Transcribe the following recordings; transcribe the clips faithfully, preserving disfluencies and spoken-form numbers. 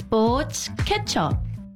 스포츠 캐쳐.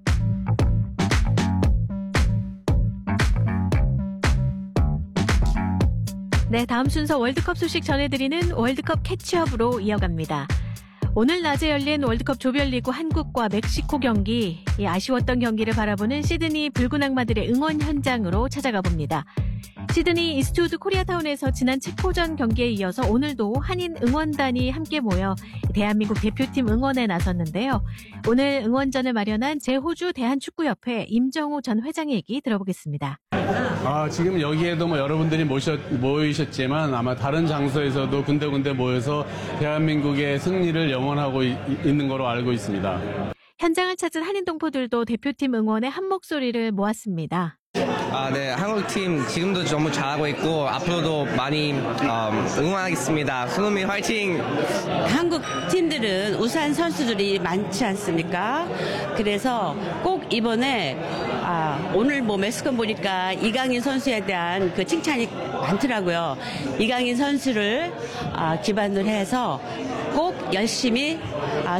네, 다음 순서 월드컵 소식 전해드리는 월드컵 캐치업으로 이어갑니다. 오늘 낮에 열린 월드컵 조별리그 한국과 멕시코 경기, 이 아쉬웠던 경기를 바라보는 시드니 붉은 악마들의 응원 현장으로 찾아가 봅니다. 시드니 이스트우드 코리아타운에서 지난 체코전 경기에 이어서 오늘도 한인 응원단이 함께 모여 대한민국 대표팀 응원에 나섰는데요. 오늘 응원전을 마련한 제호주 대한축구협회 임정호 전 회장 얘기 들어보겠습니다. 아, 지금 여기에도 뭐 여러분들이 모셨, 모이셨지만 아마 다른 장소에서도 군데군데 모여서 대한민국의 승리를 영원하고 이, 있는 거로 알고 있습니다. 현장을 찾은 한인 동포들도 대표팀 응원에 한 목소리를 모았습니다. 아, 네, 한국팀 지금도 너무 잘하고 있고 앞으로도 많이 음, 응원하겠습니다. 손흥민 화이팅! 한국 팀들은 우수한 선수들이 많지 않습니까? 그래서 꼭 이번에 아, 오늘 뭐 멕시코 보니까 이강인 선수에 대한 그 칭찬이 많더라고요. 이강인 선수를 아, 기반으로 해서 꼭 열심히 아,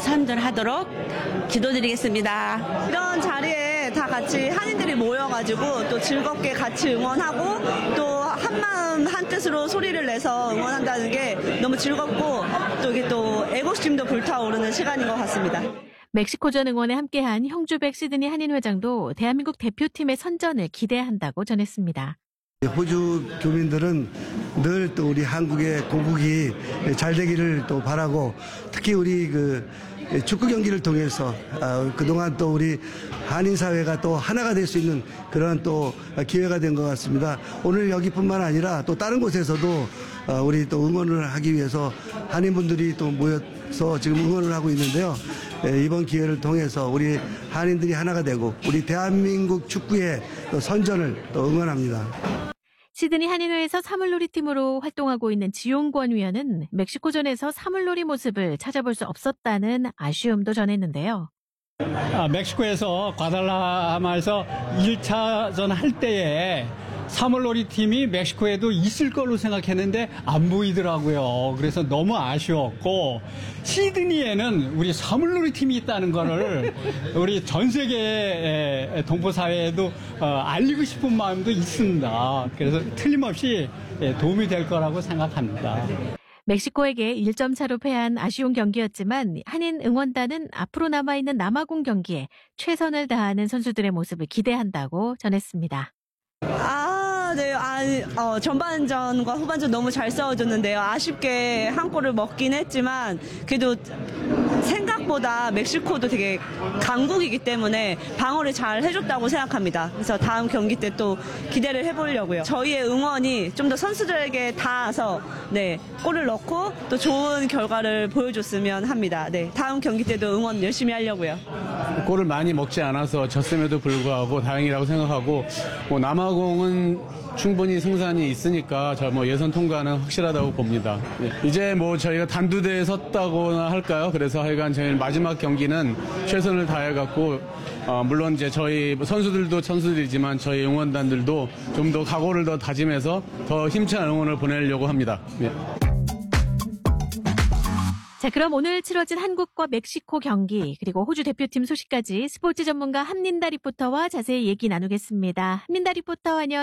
선전하도록 기도드리겠습니다. 이런 자리에 다 같이 한인들이 모여가지고 또 즐겁게 같이 응원하고 또 한마음 한뜻으로 소리를 내서 응원한다는 게 너무 즐겁고 또 이게 또 애국심도 불타오르는 시간인 것 같습니다. 멕시코전 응원에 함께한 형주백 시드니 한인회장도 대한민국 대표팀의 선전을 기대한다고 전했습니다. 호주 교민들은 늘 또 우리 한국의 고국이 잘 되기를 또 바라고 특히 우리 그 축구 경기를 통해서 그동안 또 우리 한인 사회가 또 하나가 될 수 있는 그런 또 기회가 된 것 같습니다. 오늘 여기뿐만 아니라 또 다른 곳에서도 우리 또 응원을 하기 위해서 한인분들이 또 모여서 지금 응원을 하고 있는데요. 이번 기회를 통해서 우리 한인들이 하나가 되고 우리 대한민국 축구의 또 선전을 또 응원합니다. 시드니 한인회에서 사물놀이팀으로 활동하고 있는 지용권 위원은 멕시코전에서 사물놀이 모습을 찾아볼 수 없었다는 아쉬움도 전했는데요. 아, 멕시코에서 과달라하마에서 일 차전 할 때에 사물놀이 팀이 멕시코에도 있을 걸로 생각했는데 안 보이더라고요. 그래서 너무 아쉬웠고 시드니에는 우리 사물놀이 팀이 있다는 거를 우리 전 세계 동포 사회에도 알리고 싶은 마음도 있습니다. 그래서 틀림없이 도움이 될 거라고 생각합니다. 멕시코에게 일 점 차로 패한 아쉬운 경기였지만 한인 응원단은 앞으로 남아있는 남아공 경기에 최선을 다하는 선수들의 모습을 기대한다고 전했습니다. 아, 네. 아, 어, 전반전과 후반전 너무 잘 싸워줬는데요. 아쉽게 한 골을 먹긴 했지만 그래도 생각보다 멕시코도 되게 강국이기 때문에 방어를 잘 해줬다고 생각합니다. 그래서 다음 경기 때 또 기대를 해보려고요. 저희의 응원이 좀 더 선수들에게 닿아서 네, 골을 넣고 또 좋은 결과를 보여줬으면 합니다. 네, 다음 경기 때도 응원 열심히 하려고요. 골을 많이 먹지 않아서 졌음에도 불구하고 다행이라고 생각하고 뭐 남아공은 충분히 승산이 있으니까 저 뭐 예선 통과는 확실하다고 봅니다. 이제 뭐 저희가 단두대에 섰다고나 할까요? 그래서 하여간 저희 마지막 경기는 최선을 다해갖고 어 물론 이제 저희 선수들도 선수들이지만 저희 응원단들도 좀 더 각오를 더 다짐해서 더 힘찬 응원을 보내려고 합니다. 네. 자, 그럼 오늘 치러진 한국과 멕시코 경기 그리고 호주 대표팀 소식까지 스포츠 전문가 함린다 리포터와 자세히 얘기 나누겠습니다. 함린다 리포터 안녕하세요.